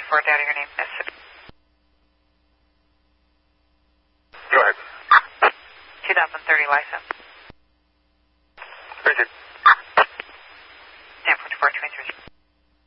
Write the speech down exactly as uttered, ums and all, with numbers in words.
four, Daddy, your name, Mississippi. Go ahead. twenty thirty license.